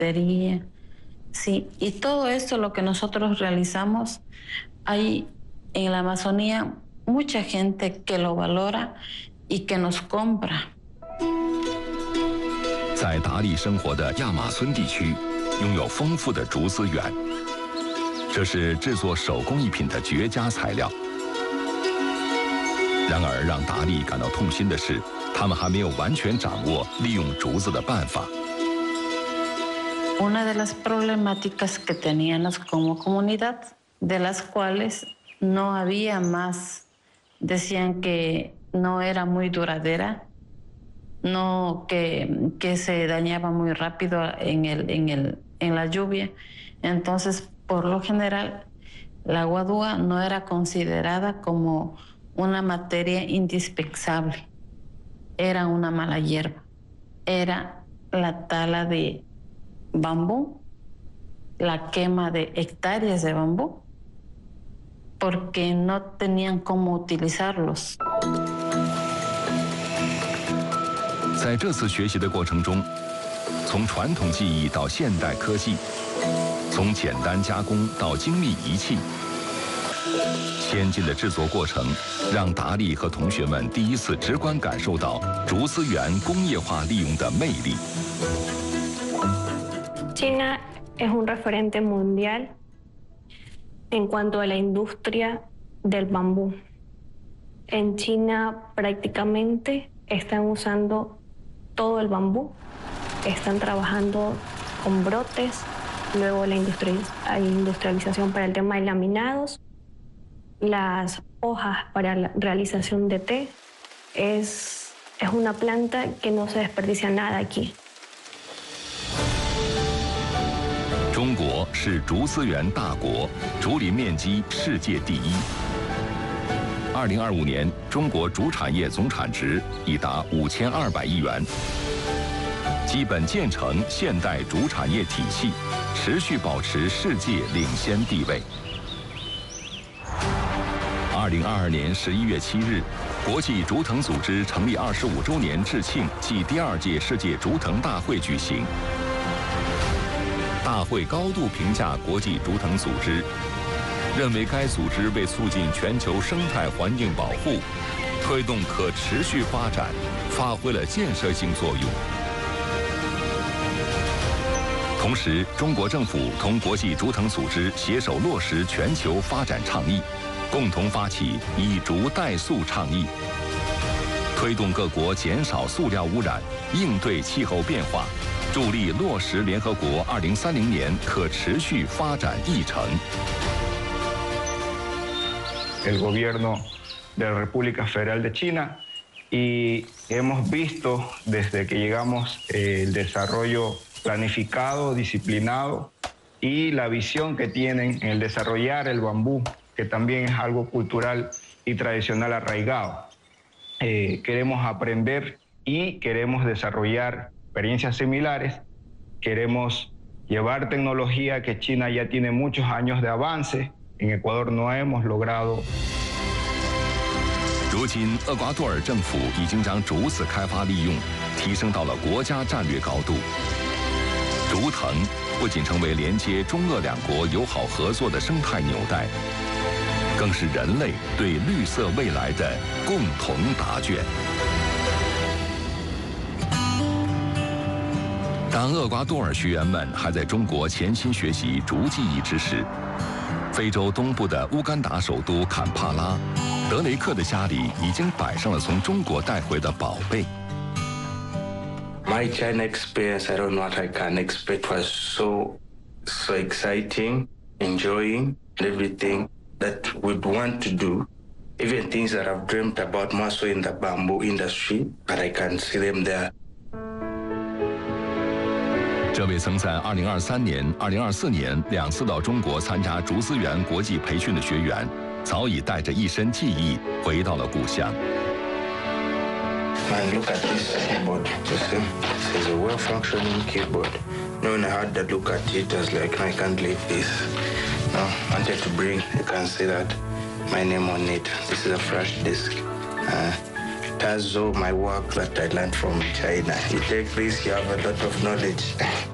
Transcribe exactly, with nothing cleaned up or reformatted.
ferretería. Sí, y todo esto lo que nosotros realizamos, hay en la Amazonía mucha gente que lo valora y que nos compra. 在达利生活的亚马孙地区，拥有丰富的竹资源，这是制作手工艺品的绝佳材料。然而，让达利感到痛心的是，他们还没有完全掌握利用竹子的办法。 Una de las problemáticas que teníamos como comunidad, de las cuales no había más, decían que no era muy duradera, no que, que se dañaba muy rápido en, el, en, el, en la lluvia. Entonces, por lo general, la guadúa no era considerada como una materia indispensable. Era una mala hierba. Era la tala de bambú, la quema de hectáreas de bambú, porque no tenían cómo utilizarlos. 在这次学习的过程中，从传统技艺到现代科技，从简单加工到精密仪器，先进的制作过程让达利和同学们第一次直观感受到竹资源工业化利用的魅力。 China es un referente mundial en cuanto a la industria del bambú. En China prácticamente están usando todo el bambú, están trabajando con brotes, luego la industrialización para el tema de laminados, las hojas para la realización de té. Es, es una planta que no se desperdicia nada aquí. 中国是竹资源大国，竹林面积世界第一。二零二五年，中国竹产业总产值已达五千二百亿元，基本建成现代竹产业体系，持续保持世界领先地位。二零二二年十一月七日，国际竹藤组织成立二十五周年致庆暨第二届世界竹藤大会举行。 大会高度评价国际竹藤组织，认为该组织为促进全球生态环境保护、推动可持续发展，发挥了建设性作用。同时，中国政府同国际竹藤组织携手落实全球发展倡议，共同发起“以竹代塑”倡议，推动各国减少塑料污染，应对气候变化。 助力落实联合国二零三零年可持续发展议程。 El gobierno de la República Federal de China y hemos visto desde que llegamos eh, el desarrollo planificado, disciplinado y la visión que tienen en el desarrollar el bambú, que también es algo cultural y tradicional arraigado. Eh, queremos aprender y queremos desarrollar experiencias similares, queremos llevar tecnología que China ya tiene muchos años de avance, en Ecuador no hemos logrado. 如今，厄瓜多尔政府已经将竹子开发利用提升到了国家战略高度。竹藤不仅成为连接中俄两国友好合作的生态纽带，更是人类对绿色未来的共同答卷。 当厄瓜多尔学员们还在中国潜心学习竹技艺之时，非洲东部的乌干达首都坎帕拉，德雷克的家里已经摆上了从中国带回的宝贝。 My China experience, I don't know what I can expect, was so, so exciting, enjoying everything that we'd want to do, even things that I've dreamt about more so in the bamboo industry, but I can see them there. 这位曾在二零二三年、二零二四年两次到中国参加竹资源国际培训的学员，早已带着一身技艺回到了故乡。 Man, look at this keyboard. You see, this is a well-functioning keyboard. No, when I had to look at it, I was like, no, I can't leave this. No, I wanted to bring. You can see that my name on it. This is a flash disk. Uh, It has all my work that I learned from China. You take this, you have a lot of knowledge.